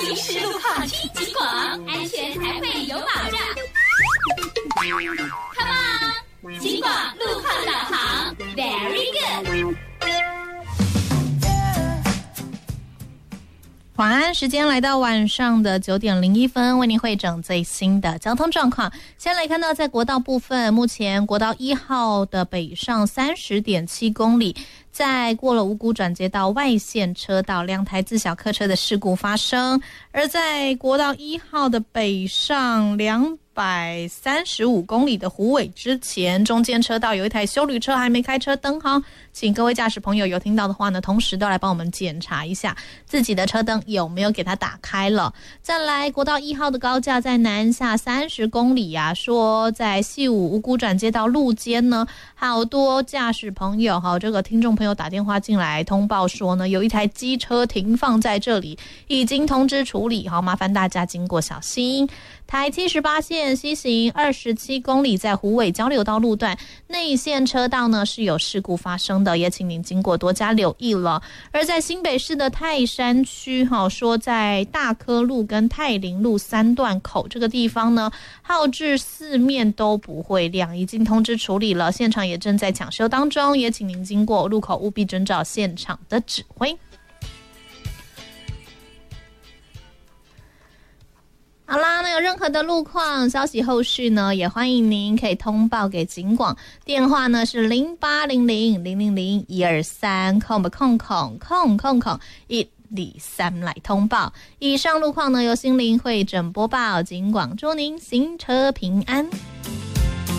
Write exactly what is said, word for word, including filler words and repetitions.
警示路况听警广，安全才会有保障。Come on， 警广路况导航 ，Very good。晚安，时间来到晚上的九点零一分，为您汇整最新的交通状况。先来看到在国道部分，目前国道一号的北上三十点七公里，在过了五股转接到外线车道，两台自小客车的事故发生；而在国道一号的北上两百三十五公里的虎尾之前，中间车道有一台休旅车还没开车灯号，请各位驾驶朋友有听到的话呢，同时都来帮我们检查一下自己的车灯有没有给它打开了。再来，国道一号的高架在南下三十公里啊，说在细五五股转接到路肩呢，好多驾驶朋友哈，这个听众朋友打电话进来通报说呢，有一台机车停放在这里，已经通知处理，好，麻烦大家经过小心。台七十八线西行二十七公里，在虎尾交流道路段内线车道呢是有事故发生的，也请您经过多加留意了。而在新北市的泰山区，哈，说在大科路跟泰林路三段口这个地方呢，号志四面都不会亮，已经通知处理了，现场也正在抢修当中，也请您经过路口务必遵照现场的指挥。好啦，那有任何的路况消息后续呢，也欢迎您可以通报给警广，电话呢是零八零零零零零一二三空空空空空空一二三来通报。以上路况呢由心灵会诊播报，警广祝您行车平安。